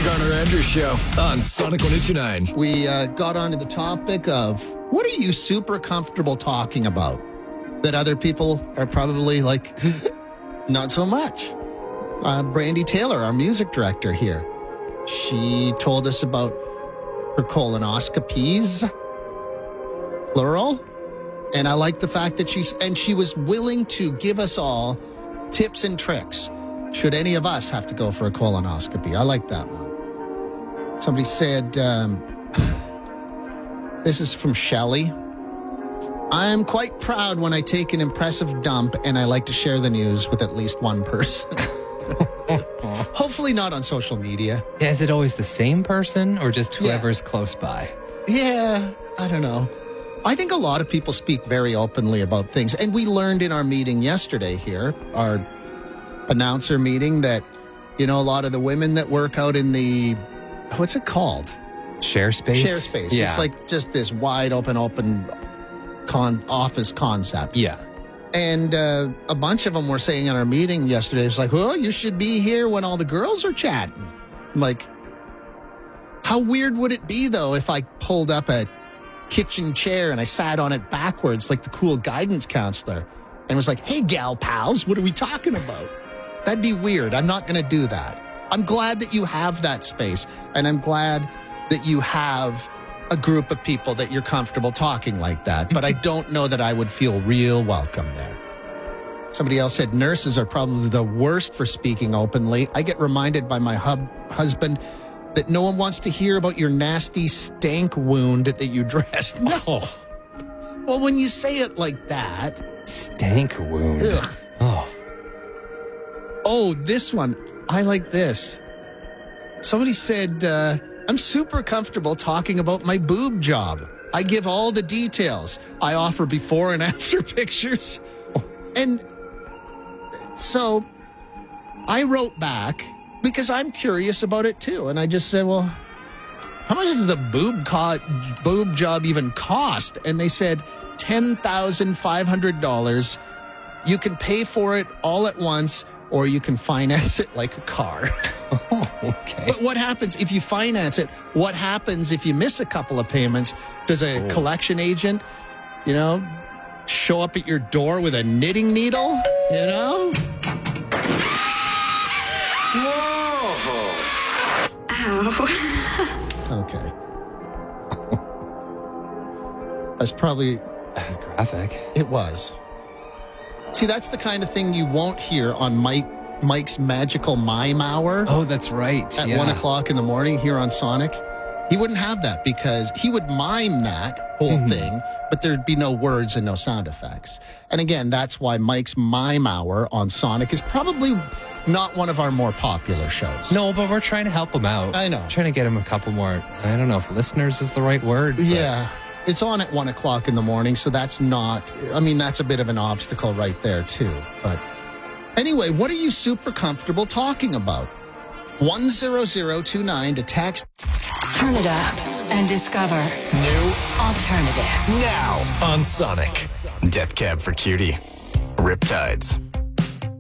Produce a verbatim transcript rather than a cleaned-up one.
The Garner Andrews Show on Sonic one oh two point nine. We uh, got onto the topic of what are you super comfortable talking about that other people are probably like, not so much. Uh, Brandy Taylor, our music director here, she told us about her colonoscopies, plural. And I like the fact that she's, and she was willing to give us all tips and tricks should any of us have to go for a colonoscopy. I like that one. Somebody said, um, this is from Shelley. I'm quite proud when I take an impressive dump and I like to share the news with at least one person. Hopefully not on social media. Yeah, is it always the same person or just whoever's yeah. close by? Yeah, I don't know. I think a lot of people speak very openly about things. And we learned in our meeting yesterday here, our announcer meeting, that, you know, a lot of the women that work out in the, what's it called? Share space? Share space. Yeah. It's like just this wide open, open con- office concept. Yeah. And uh, a bunch of them were saying in our meeting yesterday, it's like, well, you should be here when all the girls are chatting. I'm like, how weird would it be, though, if I pulled up a kitchen chair and I sat on it backwards like the cool guidance counselor and was like, hey, gal pals, what are we talking about? That'd be weird. I'm not going to do that. I'm glad that you have that space, and I'm glad that you have a group of people that you're comfortable talking like that, but I don't know that I would feel real welcome there. Somebody else said nurses are probably the worst for speaking openly. I get reminded by my hub- husband that no one wants to hear about your nasty stank wound that you dressed. No. Oh. Well, when you say it like that. Stank wound. Ugh. Oh. Oh, this one. I like this. Somebody said, uh, I'm super comfortable talking about my boob job. I give all the details. I offer before and after pictures. And so I wrote back because I'm curious about it too. And I just said, well, how much does the boob, co- boob job even cost? And they said ten thousand five hundred dollars. You can pay for it all at once, or you can finance it like a car. Oh, okay. But what happens if you finance it? What happens if you miss a couple of payments? Does a oh. collection agent, you know, show up at your door with a knitting needle? You know? Whoa! Ow. Okay. That's probably... That was graphic. It was. See, that's the kind of thing you won't hear on Mike Mike's Magical Mime Hour. Oh, that's right. At yeah. one o'clock in the morning here on Sonic. He wouldn't have that because he would mime that whole mm-hmm. thing, but there'd be no words and no sound effects. And again, that's why Mike's Mime Hour on Sonic is probably not one of our more popular shows. No, but we're trying to help him out. I know. Trying to get him a couple more, I don't know if listeners is the right word. But... Yeah. It's on at one o'clock in the morning, so that's not, I mean, that's a bit of an obstacle right there, too. But anyway, what are you super comfortable talking about? one zero zero two nine to text. Turn it up and discover New alternative. now on Sonic. Death Cab for Cutie. Riptides.